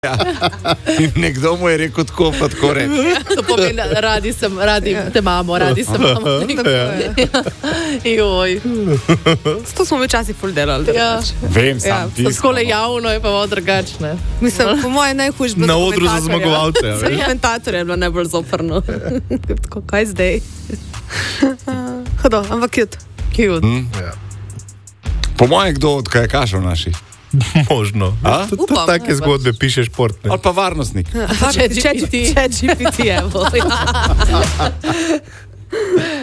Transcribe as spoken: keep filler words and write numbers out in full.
Ja. In nekdo mu je rekel tako, pa tako reči. To pomeni, radi, sem, radi te imamo, radi se imamo. Joj. To smo včasih ful delali. Ja. Vem, sam Ja, tisto. skole javno je pa malo drugačne. Mislim, po moje najhujš bilo Na odru za zmagovalce. Za komentatorje je bilo najbolj zoprno. Tako, kaj zdaj? Hodo, ampak cute. Cute. Hm? Ja. Po mojem, kdo od kajakašov naših? Možno. A? Tudi tudi take zgodbe piše športne. Ali pa varnostnik. Če G P T. Če G P T, evo.